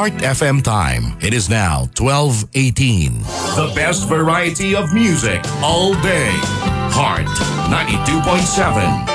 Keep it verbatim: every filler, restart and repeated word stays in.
Heart F M time. It is now twelve eighteen. The best variety of music all day. Heart ninety-two point seven.